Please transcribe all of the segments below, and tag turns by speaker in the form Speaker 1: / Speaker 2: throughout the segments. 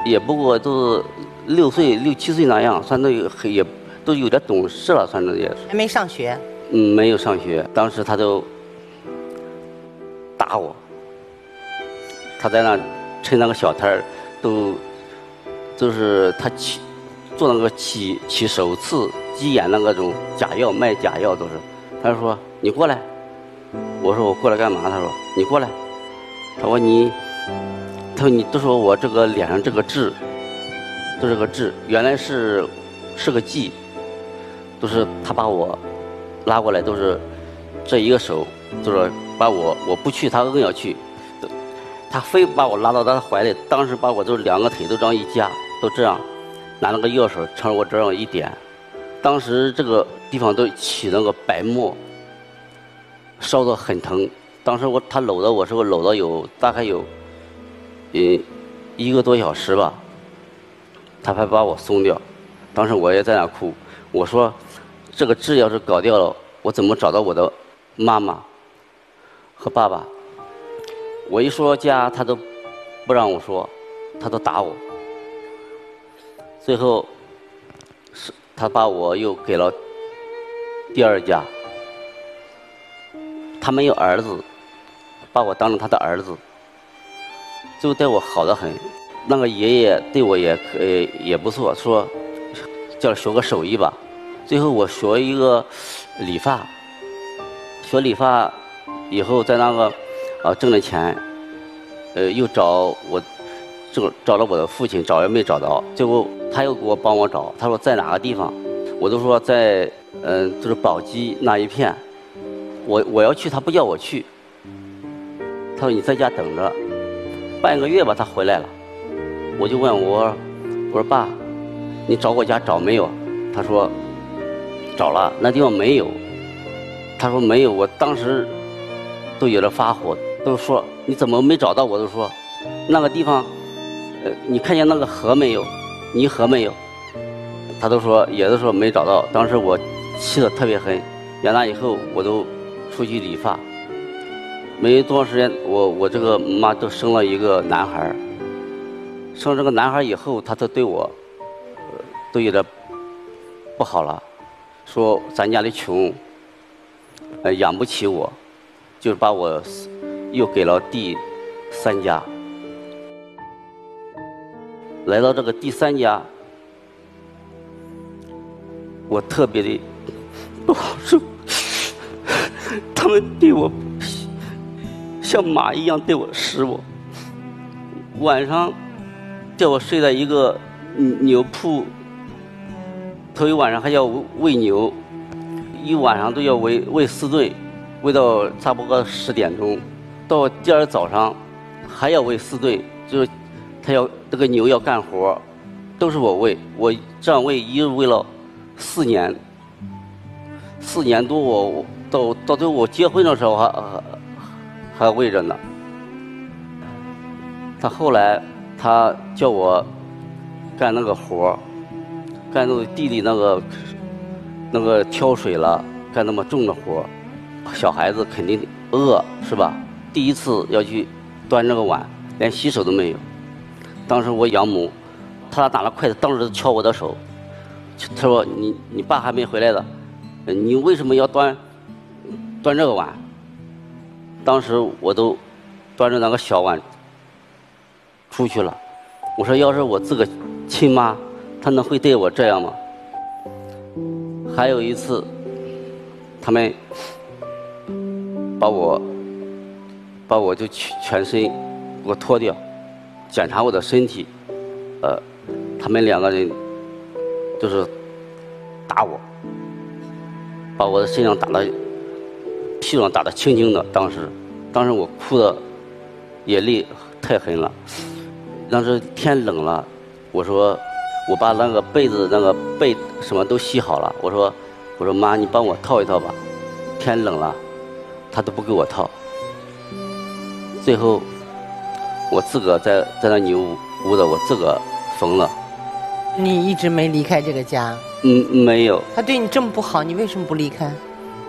Speaker 1: 也不过都是6、7岁那样，算也都有点懂事了，算是也是。
Speaker 2: 还没上学。
Speaker 1: 没有上学，当时他都打我，他在那趁那个小摊儿就是他做那个起手刺、鸡眼那个种假药，卖假药都是。他就说你过来，我说我过来干嘛？他说你过来，他说你都说我这个脸上这个痣，都是个痣，原来是个记，都是他把我拉过来，都是这一个手，就是把我不去，他硬要去，他非把我拉到他怀里，当时把我就2个腿都这样一夹，都这样拿那个药水朝我这样一点，当时这个地方都起那个白沫，烧得很疼。当时他搂到我时候，搂到大概有1个多小时吧，他才把我松掉。当时我也在那哭，我说这个痣要是搞掉了，我怎么找到我的妈妈和爸爸？我一说家，他都不让我说，他都打我。最后他把我又给了第2家，他没有儿子，把我当成他的儿子，就对我好得很。那个爷爷对我也不错，说叫学个手艺吧。最后我学一个理发，学理发以后在那个挣了钱，又找了我的父亲，找也没找到，结果他又给我帮我找，他说在哪个地方，我都说在就是宝鸡那一片，我要去，他不叫我去，他说你在家等着，半个月吧，他回来了，我就问我说爸，你找我家找没有？他说找了，那地方没有。他说没有，我当时都有点发火，都说你怎么没找到？我都说那个地方，你看见那个河没有？泥河没有？他都说也都说没找到。当时我气得特别狠，养大以后我都出去理发，没多长时间，我这个妈都生了一个男孩。生这个男孩以后，他都对我都有点不好了，说咱家里穷，养不起我，就把我又给了第3家。来到这个第3家，我特别的不好受，他们对我像马一样对我使我，晚上叫我睡在一个牛铺，头一晚上还要喂牛，一晚上都要喂4顿，喂到差不多10点钟，到第2早上还要喂4顿，就是他要这个牛要干活，都是我喂，我这样喂一直喂了4年，4年多，我到最后我结婚的时候还喂着呢。他后来他叫我干那个活，干那个地里那个挑水了，干那么重的活，小孩子肯定饿是吧？第1次要去端这个碗，连洗手都没有。当时我养母，他拿了筷子，当时就敲我的手，他说你爸还没回来的，你为什么要端这个碗？当时我都端着那个小碗出去了。我说要是我自个亲妈，她能会对我这样吗？还有一次，他们把我就全身给我脱掉，检查我的身体，他们2个人就是打我，把我的身上打得屁上打得青青的。当时我哭的也泪太狠了。当时天冷了，我说我把那个被子那个被什么都洗好了，我说妈，你帮我套一套吧，天冷了，他都不给我套。最后我自个在那牛屋的，我自个缝了。
Speaker 2: 你一直没离开这个家？
Speaker 1: 没有。
Speaker 2: 他对你这么不好，你为什么不离开？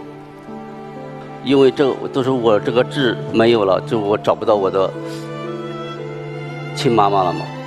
Speaker 1: 因为这都是我这个痣没有了，就我找不到我的亲妈妈了嘛。